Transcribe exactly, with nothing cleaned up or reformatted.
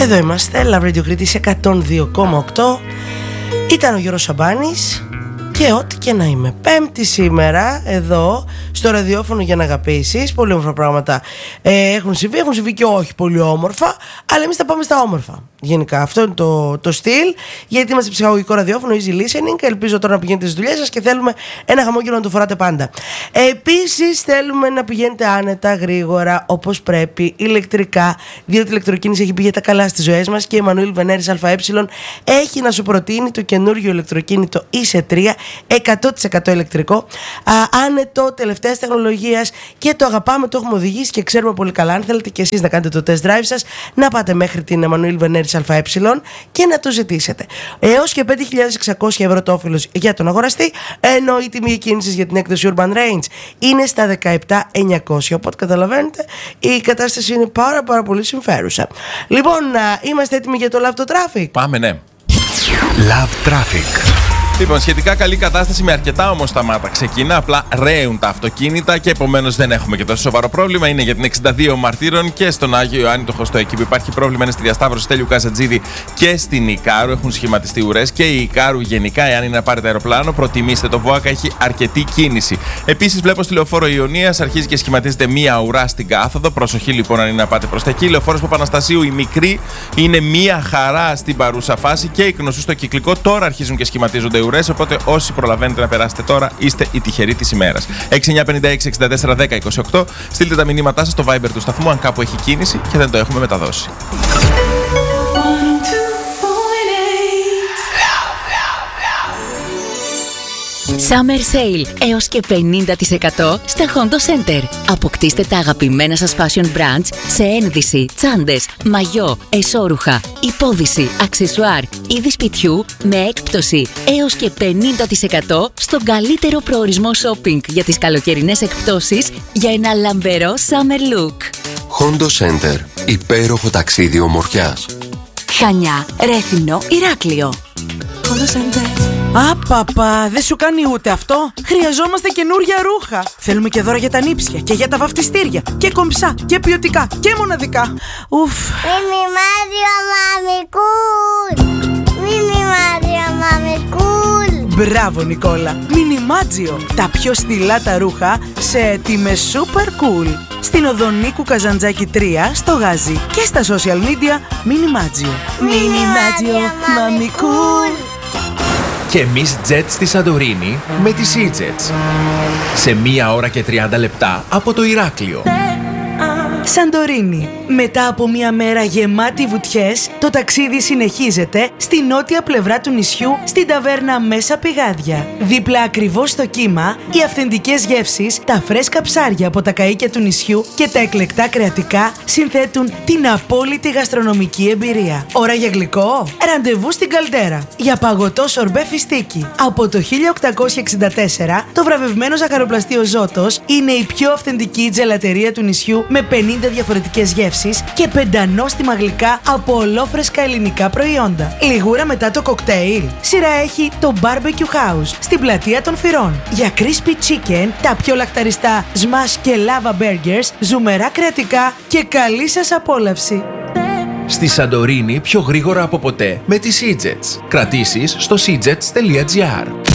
Εδώ είμαστε, Love Radio Κρήτης εκατόν δύο κόμμα οκτώ. Ήταν ο Γιώργος Σαμπάνης και ό,τι και να είμαι. Πέμπτη σήμερα, εδώ, στο ραδιόφωνο για να αγαπήσεις. Πολύ όμορφα πράγματα ε, έχουν συμβεί, έχουν συμβεί και όχι πολύ όμορφα, αλλά εμείς θα πάμε στα όμορφα. Γενικά, αυτό είναι το, το στυλ, γιατί είμαστε ψυχαγωγικό ραδιόφωνο, easy listening. Ελπίζω τώρα να πηγαίνετε στις δουλειές σας και θέλουμε ένα χαμόγελο να το φοράτε πάντα. Επίσης, θέλουμε να πηγαίνετε άνετα, γρήγορα, όπως πρέπει, ηλεκτρικά, διότι η ηλεκτροκίνηση έχει πει για τα καλά στις ζωές μας και η Εμμανουήλ Βενέρης ΑΕ έχει να σου προτείνει το καινούργιο ηλεκτροκίνητο ι σι τρία, εκατό τοις εκατό ηλεκτρικό, α, άνετο, τελευταίας τεχνολογίας, και το αγαπάμε, το έχουμε οδηγήσει και ξέρουμε πολύ καλά. Αν θέλετε και εσείς να κάνετε το test drive σας, να πάτε μέχρι την Εμμανουήλ Βενέρης ΑΕ και να το ζητήσετε. Έως και πέντε χιλιάδες εξακόσια ευρώ το όφελος για τον αγοραστή, ενώ η τιμή κίνησης για την έκδοση Urban Range είναι στα δεκαεπτά χιλιάδες εννιακόσια. Οπότε καταλαβαίνετε, η κατάσταση είναι πάρα πάρα πολύ συμφέρουσα. Λοιπόν, είμαστε έτοιμοι για το Love το Traffic. Πάμε, ναι. Love Traffic. Λοιπόν, σχετικά καλή κατάσταση με αρκετά όμως σταμάτα. Ξεκινά, απλά ρέουν τα αυτοκίνητα και επομένως δεν έχουμε και τόσο σοβαρό πρόβλημα. Είναι για την εξήντα δύο Μαρτύρων και στον Άγιο Ιωάννη το Χωστό. Εκεί που υπάρχει πρόβλημα είναι στη διασταύρωση Στέλιου Καζατζίδη και στην Ικάρου. Έχουν σχηματιστεί ουρές και η Ικάρου γενικά, εάν είναι να πάρετε αεροπλάνο, προτιμήστε το ΒΟΑΚΑ, έχει αρκετή κίνηση. Επίσης, βλέπω στη λεωφόρο Ιωνίας αρχίζει και σχηματίζεται μία ουρά στην κάθοδο. Προσοχή λοιπόν, αν είναι να πάτε προς τα εκεί. Λεωφόρος Παπαναστασίου η μικρή είναι μία χαρά στην παρούσα φάση και η Κνωσού στο κυκλικό τώρα αρχίζουν και σχηματίζονται ουρές, οπότε όσοι προλαβαίνετε να περάσετε τώρα είστε οι τυχεροί της ημέρας. έξι εννιά πέντε έξι εξήντα τέσσερα δέκα είκοσι οκτώ. Στείλτε τα μηνύματά σας στο Viber του σταθμού αν κάπου έχει κίνηση και δεν το έχουμε μεταδώσει. Summer Sale έως και πενήντα τοις εκατό στα Hondo Center. Αποκτήστε τα αγαπημένα σας fashion brands σε ένδυση, τσάντες, μαγιό, εσώρουχα, υπόδυση, αξεσουάρ, είδη σπιτιού με έκπτωση έως και πενήντα τοις εκατό στον καλύτερο προορισμό shopping για τις καλοκαιρινές εκπτώσεις για ένα λαμπερό summer look. Hondo Center. Υπέροχο ταξίδι ομορφιάς. Χανιά, Ρέθυμνο, Ηράκλειο. Hondo Center. Απαπα, δεν σου κάνει ούτε αυτό. Χρειαζόμαστε καινούρια ρούχα. Θέλουμε και δώρα για τα νύψια και για τα βαφτιστήρια. Και κομψά και ποιοτικά και μοναδικά. Ουφ. Μιμιμάδιο μαμικούλ. Μιμιμάδιο μαμικούλ. Μπράβο Νικόλα. Μινιμάτζιο. Τα πιο στυλά τα ρούχα σε τιμές super cool. Στην οδό Νίκου Καζαντζάκη τρία στο Γάζι και στα social media Μινιμάτζιο. Μιμιμάδιο μαμικούλ. Και εμείς jet στη Σαντορίνη με τη SeaJets. Σε μία ώρα και τριάντα λεπτά από το Ηράκλειο. Σαντορίνη. Μετά από μια μέρα γεμάτη βουτιές, το ταξίδι συνεχίζεται στη νότια πλευρά του νησιού, στην ταβέρνα Μέσα Πηγάδια. Δίπλα ακριβώς στο κύμα, οι αυθεντικές γεύσεις, τα φρέσκα ψάρια από τα καΐκια του νησιού και τα εκλεκτά κρεατικά συνθέτουν την απόλυτη γαστρονομική εμπειρία. Ώρα για γλυκό? Ραντεβού στην Καλτέρα. Για παγωτό σορμπέ φιστίκι. Από το χίλια οκτακόσια εξήντα τέσσερα, το βραβευμένο ζαχαροπλαστείο Ζώτος είναι η πιο αυθεντική τζελατερία του νησιού με πενήντα διαφορετικές γεύσεις και πεντανόστιμα γλυκά από ολόφρεσκα ελληνικά προϊόντα. Λιγούρα μετά το κοκτέιλ. Σειρά έχει το Barbecue House στην πλατεία των Φυρών. Για crispy chicken, τα πιο λακταριστά smash και lava burgers, ζουμερά κρεατικά και καλή σας απόλαυση. Στη Σαντορίνη πιο γρήγορα από ποτέ με τη SeaJets. Κρατήσεις στο seajets τελεία gr.